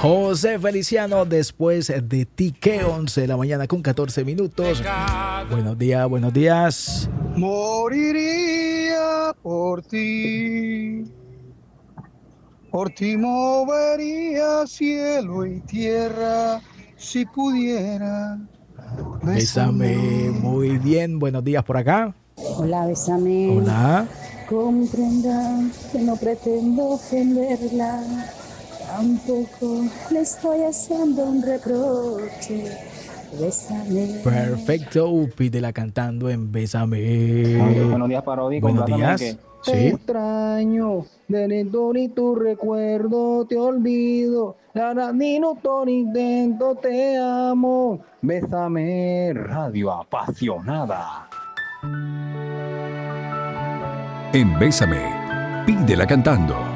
José Feliciano, después de ti, que 11 de la mañana con 14 minutos. Buenos días, buenos días. Moriría por ti movería cielo y tierra, si pudiera. Bésame, muy bien, buenos días por acá. Hola, bésame. Hola. Comprenda que no pretendo ofenderla, tampoco le estoy haciendo un reproche. Bésame. Perfecto, pídela cantando en Bésame. Buenos días, Parodi. Buenos días. Que Sí. te extraño, de ni tu recuerdo te olvido. Cada minuto intento te amo. Bésame, radio apasionada. En Bésame, pídela cantando.